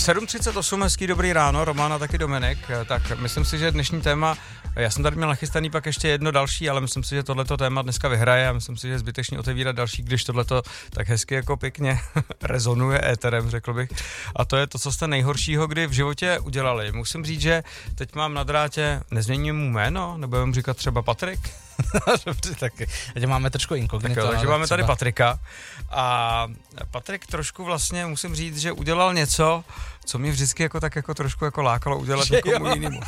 7:38, hezký dobrý ráno, Roman a taky Dominik. Tak myslím si, že dnešní téma, já jsem tady měl nachystaný pak ještě jedno další, ale myslím si, že tohleto téma dneska vyhraje a myslím si, že je zbytečně otevírat další, když tohleto tak hezky jako pěkně rezonuje éterem, řekl bych. A to je to, co jste nejhoršího kdy v životě udělali. Musím říct, že teď mám na drátě, nezměním mu jméno, nebo mu říkat třeba Patrik? Dobře, taky. Ať máme trošku inkognito. Takže máme tady Patrika a Patrik trošku vlastně musím říct, že udělal něco, co mě vždycky jako tak jako trošku jako lákalo udělat někomu jinému.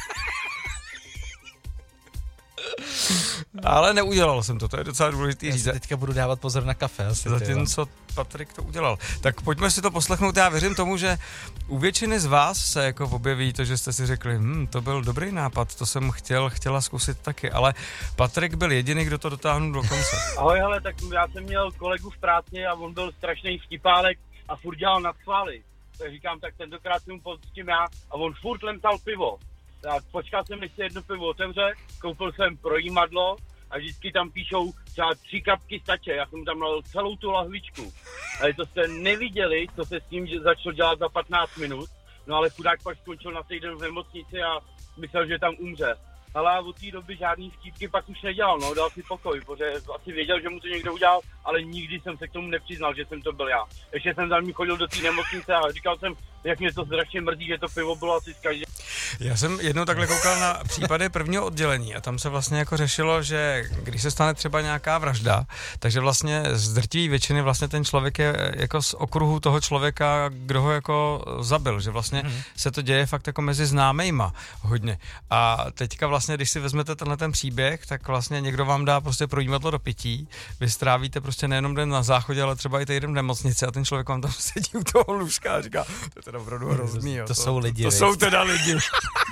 Ale neudělal jsem to je docela důležitý říct. Teďka budu dávat pozor na kafe. Zatímco Patrik to udělal. Tak pojďme si to poslechnout, já věřím tomu, že u většiny z vás se jako objeví to, že jste si řekli, to byl dobrý nápad, to jsem chtěla zkusit taky, ale Patrik byl jediný, kdo to dotáhnul do konce. Ahoj, hele, tak já jsem měl kolegu v práci a on byl strašný vtipálek a furt dělal nadchvály. Tak říkám, tak tentokrát si mu pustím já a on furt lemtal pivo. Tak počkal jsem, než se jedno pivo otevře, koupil jsem projímadlo a vždycky tam píšou třeba 3 kapky stače, já jsem tam dal celou tu lahvičku. Ale to jste neviděli, co se s ním začal dělat za 15 minut, no ale chudák pak skončil na týden v nemocnici a myslel, že tam umře. Ale od té doby žádný vtípky pak už nedělal, no, dal si pokoj, protože asi věděl, že mu to někdo udělal, ale nikdy jsem se k tomu nepřiznal, že jsem to byl já. Ještě jsem za ním chodil do té nemocnice a říkal jsem, jak mě to strašně mrzí, že to pivo bylo asi z každé. Já jsem jednou takhle koukal na případy prvního oddělení a tam se vlastně jako řešilo, že když se stane třeba nějaká vražda, takže vlastně z drtivé většiny vlastně ten člověk je jako z okruhu toho člověka, kdo ho jako zabil, že vlastně se to děje fakt jako mezi známejma hodně. A teďka vlastně, když si vezmete tenhle ten příběh, tak vlastně někdo vám dá prostě projímadlo do pití, vy strávíte prostě nejenom den na záchodě, ale třeba i týden v nemocnici a ten člověk vám tam sedí u toho lůžka a říká, to je teda opravdu hrozný. To jsou lidi. To jsou teda lidi.